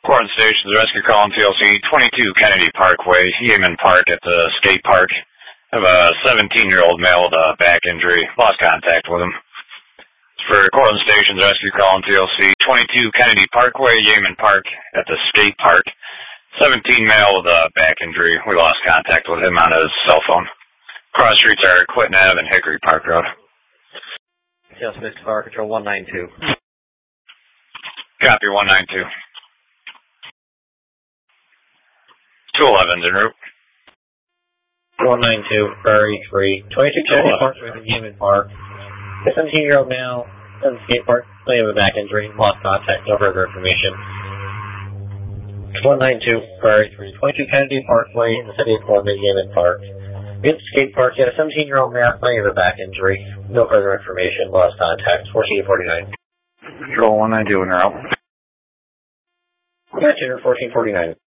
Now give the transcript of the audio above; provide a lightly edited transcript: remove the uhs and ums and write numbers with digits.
Court Stations Rescue Call on TLC 22 Kennedy Parkway, Yeaman Park at the skate park. I have a 17-year-old male with a back injury. Lost contact with him. For Cortland Stations Rescue Call on TLC 22 Kennedy Parkway, Yeaman Park at the skate park. 17 male with a back injury. We lost contact with him on his cell phone. Cross streets are Clinton Ave and Hickory Park Road. Yes, Mr. Fire Control 192. Copy 192. 211's en route. 192, Prairie 3, 22 Kennedy Parkway in Yeaman Park. A 17-year-old male at the skate park, may have a back injury, lost contact, no further information. 192, Prairie 3, 22 Kennedy Parkway in the city of Columbia, Yeaman Park. In the skate park, he had a 17-year-old male, may have a back injury, no further information, lost contact, 1449. Control 192 en route. Contact 1449.